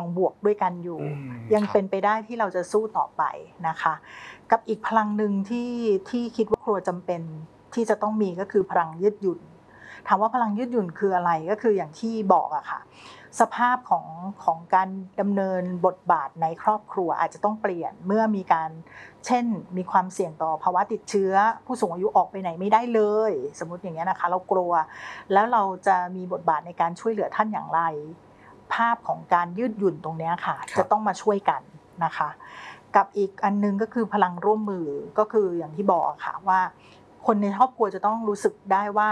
บวกด้วยกันอยู่ยังเป็นไปได้ที่เราจะสู้ต่อไปนะคะกับอีกพลังนึงที่คิดว่าครัวจำเป็นที่จะต้องมีก็คือพลังยืดหยุ่นถามว่าพลังยืดหยุ่นคืออะไรก็คืออย่างที่บอกอะค่ะสภาพของการดำเนินบทบาทในครอบครัวอาจจะต้องเปลี่ยนเมื่อมีการเช่นมีความเสี่ยงต่อภาวะติดเชื้อผู้สูงอายุออกไปไหนไม่ได้เลยสมมติอย่างเงี้ยนะคะเรากลัวแล้วเราจะมีบทบาทในการช่วยเหลือท่านอย่างไรภาพของการยืดหยุ่นตรงนี้ค่ะจะต้องมาช่วยกันนะคะกับอีกอันนึงก็คือพลังร่วมมือก็คืออย่างที่บอกค่ะว่าคนในครอบครัวจะต้องรู้สึกได้ว่า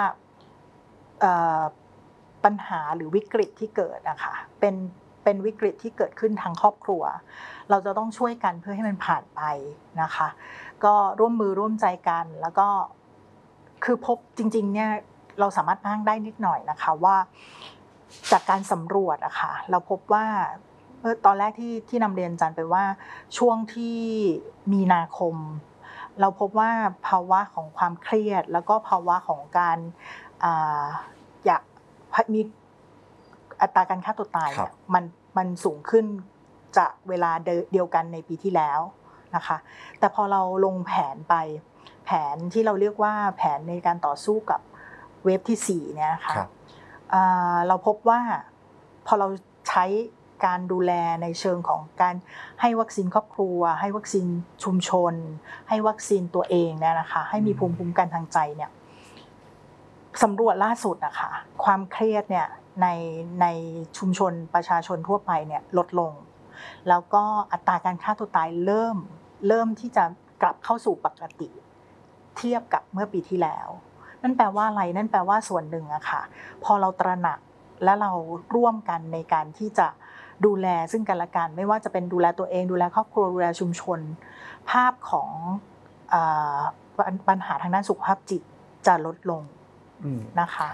ปัญหาหรือวิกฤตที่เกิดนะคะเป็นวิกฤตที่เกิดขึ้นทางครอบครัวเราจะต้องช่วยกันเพื่อให้มันผ่านไปนะคะก็ร่วมมือร่วมใจกันแล้วก็คือพบจริงๆเนี่ยเราสามารถอ้างได้นิดหน่อยนะคะว่าจากการสำรวจอะค่ะเราพบว่าตอนแรกที่นำเรียนอาจารย์ไปว่าช่วงที่มีนาคมเราพบว่าภาวะของความเครียดแล้วก็ภาวะของการอยากมีอัตราการฆ่าตัวตายเนี่ยมันสูงขึ้นจากเวลาเดียวกันในปีที่แล้วนะคะแต่พอเราลงแผนไปแผนที่เราเรียกว่าแผนในการต่อสู้กับเวฟที่4เนี่ยนะคะเราพบว่าพอเราใช้การดูแลในเชิงของการให้วัคซีนครอบครัวให้วัคซีนชุมชนให้วัคซีนตัวเองเนี่ยนะคะให้มีภูมิคุ้มกันทางใจเนี่ยสำรวจล่าสุดนะคะความเครียดเนี่ยในชุมชนประชาชนทั่วไปเนี่ยลดลงแล้วก็อัตราการฆ่าตัวตายเริ่มที่จะกลับเข้าสู่ปกติเทียบกับเมื่อปีที่แล้วนั่นแปลว่าอะไรนั่นแปลว่าส่วนหนึ่งอะค่ะพอเราตระหนักและเราร่วมกันในการที่จะดูแลซึ่งกันและกันไม่ว่าจะเป็นดูแลตัวเองดูแลครอบครัวดูแลชุมชนภาพของปัญหาทางด้านสุขภาพจิตจะลดลงนะคะ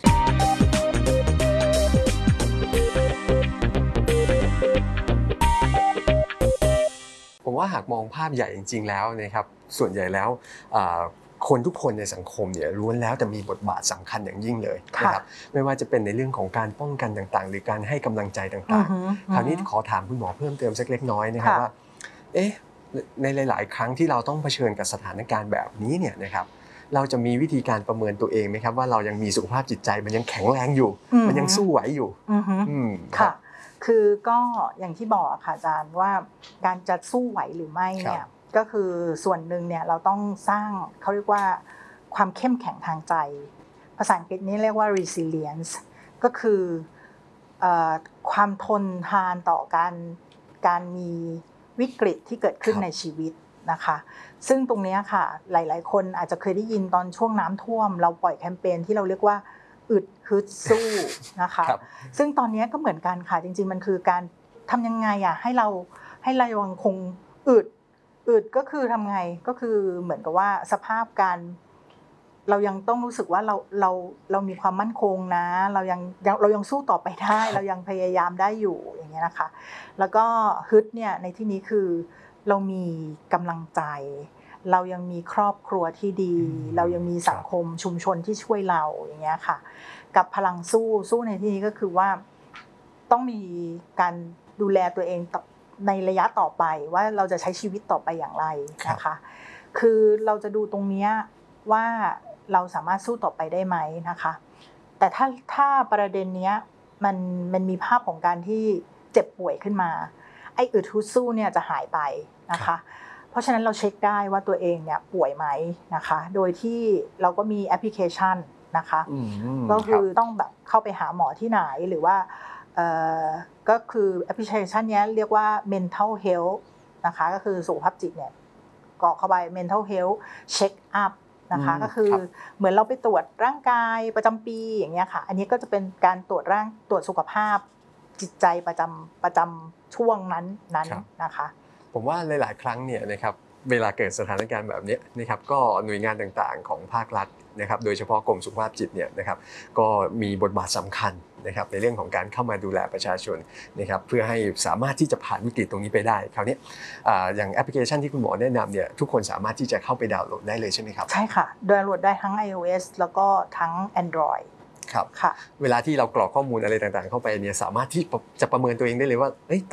ผมว่าหากมองภาพใหญ่จริงๆแล้วนะครับส่วนใหญ่แล้วคนทุกคนในสังคมเนี่ยล้วนแล้วแต่มีบทบาทสำคัญอย่างยิ่งเลยนะครับไม่ว่าจะเป็นในเรื่องของการป้องกันต่างๆหรือการให้กำลังใจต่างๆคราวนี้ขอถามคุณหมอเพิ่มเติมสักเล็กน้อยนะครับว่าในหลายๆครั้งที่เราต้องเผชิญกับสถานการณ์แบบนี้เนี่ยนะครับเราจะมีวิธีการประเมินตัวเองไหมครับว่าเรายังมีสุขภาพจิตใจมันยังแข็งแรงอยู่มันยังสู้ไหวอยู่ค่ะคือก็อย่างที่บอกค่ะอาจารย์ว่าการจะสู้ไหวหรือไม่เนี่ยก็คือส่วนหนึ่งเนี่ยเราต้องสร้างเขาเรียกว่าความเข้มแข็งทางใจภาษาอังกฤษนี้เรียกว่า resilience ก็คือความทนทานต่อการมีวิกฤตที่เกิดขึ้นในชีวิตนะคะซึ่งตรงนี้ค่ะหลายๆคนอาจจะเคยได้ยินตอนช่วงน้ำท่วมเราปล่อยแคมเปญที่เราเรียกว่าอึดฮึดสู้นะคะซึ่งตอนนี้ก็เหมือนกันค่ะจริงๆมันคือการทำยังไงให้เรายังคงอึดก็คือทำไงก็คือเหมือนกับว่าสภาพการเรายังต้องรู้สึกว่าเรามีความมั่นคงนะเรายังสู้ต่อไปได้เรายังพยายามได้อยู่อย่างเงี้ยนะคะแล้วก็ฮึดเนี่ยในที่นี้คือเรามีกำลังใจเรายังมีครอบครัวที่ดีเรายังมีสังคมชุมชนที่ช่วยเราอย่างเงี้ยค่ะกับพลังสู้ในที่นี้ก็คือว่าต้องมีการดูแลตัวเองในระยะต่อไปว่าเราจะใช้ชีวิตต่อไปอย่างไรนะคะคือเราจะดูตรงนี้ว่าเราสามารถสู้ต่อไปได้ไหมนะคะแต่ถ้าประเด็นนี้มันมีภาพของการที่เจ็บป่วยขึ้นมาไอ้อึดฮึดสู้เนี่ยจะหายไปนะคะเพราะฉะนั้นเราเช็คได้ว่าตัวเองเนี่ยป่วยไหมนะคะโดยที่เราก็มีแอปพลิเคชันนะคะก็คือต้องแบบเข้าไปหาหมอที่ไหนหรือว่าก็คือแอปพลิเคชันนี้เรียกว่า mental health นะคะก็คือสุขภาพจิตเนี่ยกรอกเข้าไป mental health check up นะคะก็คือเหมือนเราไปตรวจร่างกายประจำปีอย่างเงี้ยค่ะอันนี้ก็จะเป็นการตรวจสุขภาพจิตใจประจำช่วงนั้นนะคะผมว่าหลายๆครั้งเนี่ยนะครับเวลาเกิดสถานการณ์แบบนี้นะครับก็หน่วยงานต่างๆของภาครัฐนะครับโดยเฉพาะกรมสุขภาพจิตเนี่ยนะครับก็มีบทบาทสำคัญนะครับในเรื่องของการเข้ามาดูแลประชาชนนะครับเพื่อให้สามารถที่จะผ่านวิกฤตตรงนี้ไปได้คราวนี้อย่างแอปพลิเคชันที่คุณหมอแนะนำเนี่ยทุกคนสามารถที่จะเข้าไปดาวน์โหลดได้เลยใช่ไหมครับใช่ค่ะดาวน์โหลดได้ทั้ง iOS แล้วก็ทั้ง Android ครับเวลาที่เรากรอกข้อมูลอะไรต่างๆเข้าไปเนี่ยสามารถที่จะประเมินตัวเองได้เลยว่า